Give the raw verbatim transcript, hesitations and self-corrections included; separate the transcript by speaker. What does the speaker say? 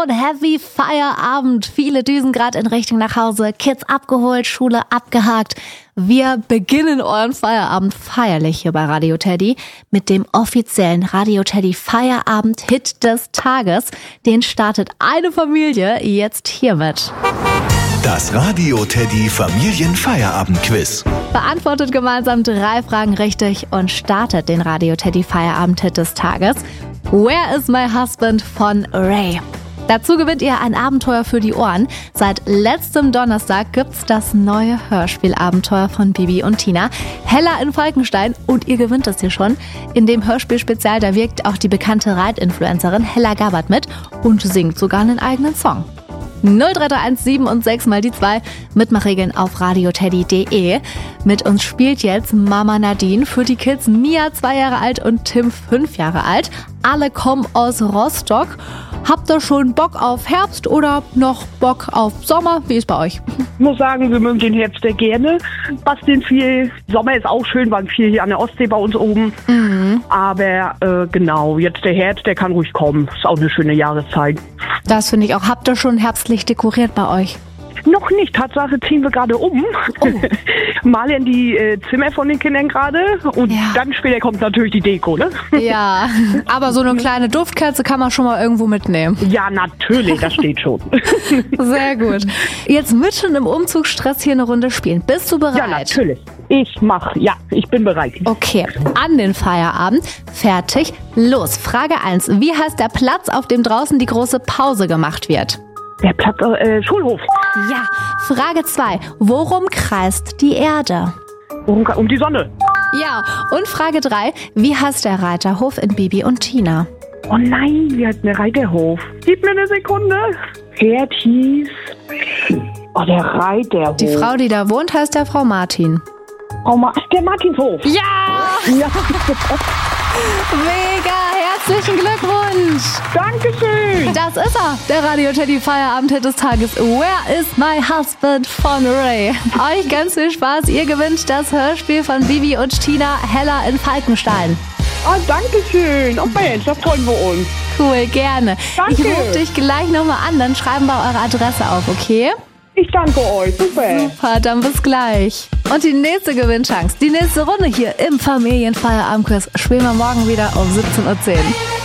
Speaker 1: und Heavy Feierabend. Viele düsen gerade in Richtung nach Hause, Kids abgeholt, Schule abgehakt. Wir beginnen euren Feierabend feierlich hier bei Radio Teddy mit dem offiziellen Radio Teddy Feierabend-Hit des Tages. Den startet eine Familie jetzt hiermit.
Speaker 2: Das Radio Teddy Familien-Feierabend-Quiz.
Speaker 1: Beantwortet gemeinsam drei Fragen richtig und startet den Radio Teddy Feierabend-Hit des Tages. Where is my husband von Ray? Dazu gewinnt ihr ein Abenteuer für die Ohren. Seit letztem Donnerstag gibt's das neue Hörspielabenteuer von Bibi und Tina, Hella in Falkenstein, und ihr gewinnt es hier schon. In dem Hörspielspezial, da wirkt auch die bekannte Reitinfluencerin Hella Gabbard mit und singt sogar einen eigenen Song. null drei drei eins sieben und sechs mal die zwei. Mitmachregeln auf radioteddy punkt de. Mit uns spielt jetzt Mama Nadine. Für die Kids Mia zwei Jahre alt und Tim fünf Jahre alt. Alle kommen aus Rostock. Habt ihr schon Bock auf Herbst oder noch Bock auf Sommer? Wie ist bei euch?
Speaker 3: Ich muss sagen, wir mögen den Herbst sehr gerne. Basteln viel. Sommer ist auch schön, weil viel hier an der Ostsee bei uns oben. Mhm. Aber äh, genau, jetzt der Herbst, der kann ruhig kommen. Ist auch eine schöne Jahreszeit.
Speaker 1: Das finde ich auch. Habt ihr schon herbstlich dekoriert bei euch?
Speaker 3: Noch nicht. Tatsache ziehen wir gerade um. Oh. Malen die äh, Zimmer von den Kindern gerade. Und ja. Dann später kommt natürlich die Deko, ne?
Speaker 1: Ja, aber so eine kleine Duftkerze kann man schon mal irgendwo mitnehmen.
Speaker 3: Ja, natürlich. Das steht schon.
Speaker 1: Sehr gut. Jetzt mitten im Umzugsstress hier eine Runde spielen. Bist du bereit?
Speaker 3: Ja, natürlich. Ich mach. Ja, ich bin bereit.
Speaker 1: Okay, an den Feierabend. Fertig. Los. Frage eins. Wie heißt der Platz, auf dem draußen die große Pause gemacht wird?
Speaker 3: Der Platz, äh, Schulhof.
Speaker 1: Ja. Frage zwei. Worum kreist die Erde?
Speaker 3: Um, um die Sonne.
Speaker 1: Ja. Und Frage drei. Wie heißt der Reiterhof in Bibi und Tina?
Speaker 3: Oh nein, wie heißt der Reiterhof? Gib mir eine Sekunde. Herd hieß... Oh, der Reiterhof.
Speaker 1: Die Frau, die da wohnt, heißt der Frau Martin.
Speaker 3: Oh, Ma- der Martinshof.
Speaker 1: Ja!
Speaker 3: Ja.
Speaker 1: Mega, herzlichen Glückwunsch!
Speaker 3: Dankeschön!
Speaker 1: Das ist er, der Radio Teddy Feierabend-Hit des Tages. Where is my husband von Ray? Euch ganz viel Spaß, ihr gewinnt das Hörspiel von Bibi und Tina, Hella in Falkenstein.
Speaker 3: Oh, danke schön. Oh Mensch, da freuen wir uns.
Speaker 1: Cool, gerne.
Speaker 3: Danke.
Speaker 1: Ich rufe dich gleich nochmal an, dann schreiben wir eure Adresse auf, okay?
Speaker 3: Ich danke euch, super.
Speaker 1: Super, dann bis gleich. Und die nächste Gewinnchance, die nächste Runde hier im Familienfeierabend-Quiz spielen wir morgen wieder um siebzehn Uhr zehn.